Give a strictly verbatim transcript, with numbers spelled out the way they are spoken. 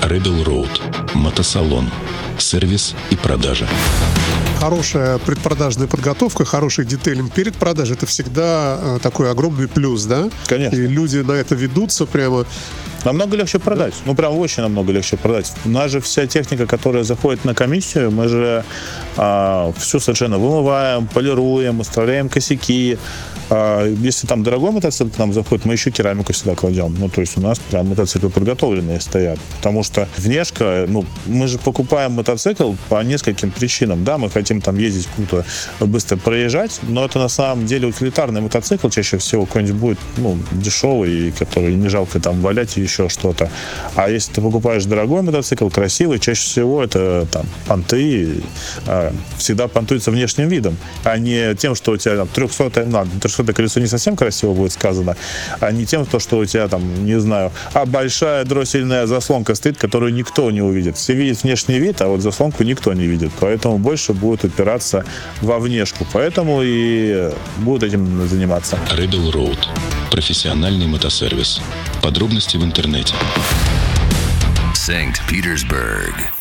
Rebel Road. Мотосалон. Сервис и продажа. Хорошая предпродажная подготовка, хороший детейлинг перед продажей — это всегда э, такой огромный плюс, да? Конечно. И люди на это ведутся прямо. Намного легче продать. Ну, прям очень намного легче продать. У нас же вся техника, которая заходит на комиссию, мы же а, все совершенно вымываем, полируем, устраняем косяки. А, если там дорогой мотоцикл к нам заходит, мы еще керамику сюда кладем. Ну, то есть у нас прям мотоциклы подготовленные стоят. Потому что внешка, ну, мы же покупаем мотоцикл по нескольким причинам. Да, мы хотим там ездить круто, быстро проезжать, но это на самом деле утилитарный мотоцикл. Чаще всего какой-нибудь будет, ну, дешевый, который не жалко там валять и еще что-то. А если ты покупаешь дорогой мотоцикл, красивый, чаще всего это там понты, э, всегда понтуется внешним видом, а не тем, что у тебя там трехсотое, ну, трехсотое колесо не совсем красиво будет сказано, а не тем, что у тебя там, не знаю, а большая дроссельная заслонка стоит, которую никто не увидит. Все видят внешний вид, а вот заслонку никто не видит. Поэтому больше будет упираться во внешку. Поэтому и будут этим заниматься. Rebel Road. Профессиональный мотосервис. Подробности в интернете. Санкт-Петербург.